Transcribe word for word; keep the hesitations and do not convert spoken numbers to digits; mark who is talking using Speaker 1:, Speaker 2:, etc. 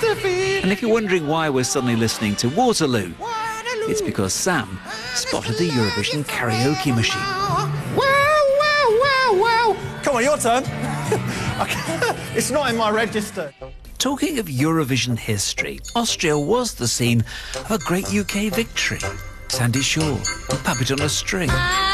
Speaker 1: And if you're wondering why we're suddenly listening to Waterloo, it's because Sam spotted the Eurovision karaoke machine.
Speaker 2: Wow, wow, wow, wow. Come on, your turn. It's not in my register.
Speaker 1: Talking of Eurovision history, Austria was the scene of a great U K victory. Sandy Shaw and Puppet on a String.